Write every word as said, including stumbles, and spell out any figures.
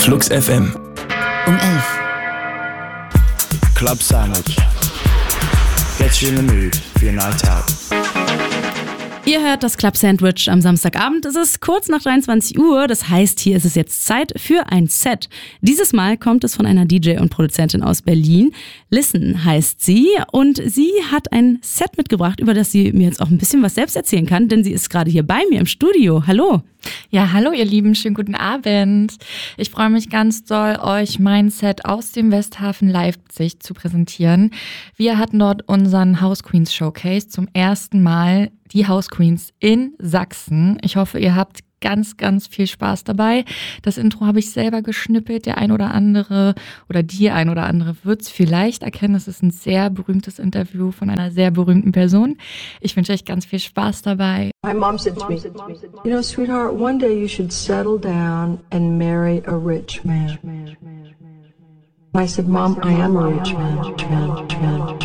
Flux F M. Um elf. Club Sandwich. Get you in the mood for your night out. Ihr hört das Club Sandwich am Samstagabend. Es ist kurz nach dreiundzwanzig Uhr, das heißt, hier ist es jetzt Zeit für ein Set. Dieses Mal kommt es von einer D J und Produzentin aus Berlin. Listen heißt sie und sie hat ein Set mitgebracht, über das sie mir jetzt auch ein bisschen was selbst erzählen kann, denn sie ist gerade hier bei mir im Studio. Hallo. Ja, hallo ihr Lieben, schönen guten Abend. Ich freue mich ganz doll, euch mein Set aus dem Westhafen Leipzig zu präsentieren. Wir hatten dort unseren House Queens Showcase, zum ersten Mal die House Queens in Sachsen. Ich hoffe, ihr habt ganz, ganz viel Spaß dabei. Das Intro habe ich selber geschnippelt. Der ein oder andere oder die ein oder andere wird es vielleicht erkennen. Es ist ein sehr berühmtes Interview von einer sehr berühmten Person. Ich wünsche euch ganz viel Spaß dabei. My mom said to me, you know, sweetheart, one day you should settle down and marry a rich man. I said, Mom, I am a rich man. man, man.